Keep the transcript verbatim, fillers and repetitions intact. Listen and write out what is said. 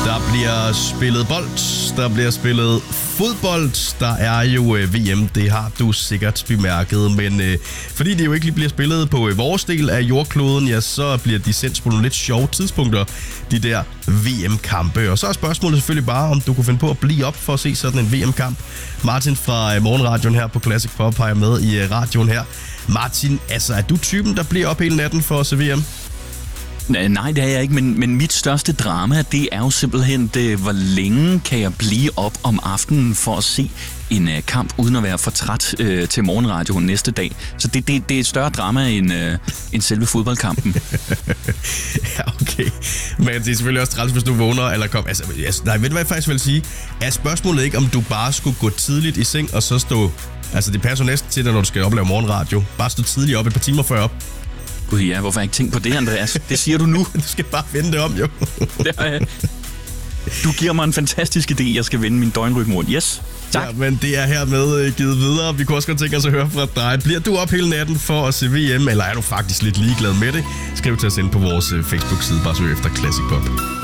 Der bliver spillet bold, der bliver spillet fodbold, der er jo øh, V M, det har du sikkert bemærket, men øh, fordi det jo ikke lige bliver spillet på øh, vores del af jordkloden, ja, så bliver de sendt på nogle lidt sjove tidspunkter, de der V M-kampe. Og så er spørgsmålet selvfølgelig bare, om du kunne finde på at blive op for at se sådan en V M-kamp. Martin fra øh, Morgenradioen her på Classic Pop har jeg med i øh, radioen her. Martin, altså er du typen, der bliver op hele natten for at se V M? Nej, det er jeg ikke, men, men mit største drama, det er jo simpelthen, det, hvor længe kan jeg blive op om aftenen for at se en uh, kamp, uden at være for træt uh, til morgenradioen næste dag. Så det, det, det er et større drama end, uh, end selve fodboldkampen. Ja, okay. Men det er selvfølgelig også træls, hvis du vågner, eller kom... Altså, altså, nej, ved du hvad jeg faktisk vil sige? Er spørgsmålet ikke, om du bare skulle gå tidligt i seng, og så stå... Altså, det passer næsten til dig, når du skal opleve morgenradio. Bare stå tidligt op, et par timer før op. Gud ja, hvorfor har jeg ikke tænkt på det, Andreas? Det siger du nu. Du skal bare vende det om, jo. Du giver mig en fantastisk idé, jeg skal vende min døgnrytme rundt. Yes, tak. Ja, men det er hermed givet videre. Vi kunne også godt tænke os at høre fra dig. Bliver du op hele natten for at se V M, eller er du faktisk lidt ligeglad med det? Skriv til os ind på vores Facebook-side, bare søg efter Classic Pop.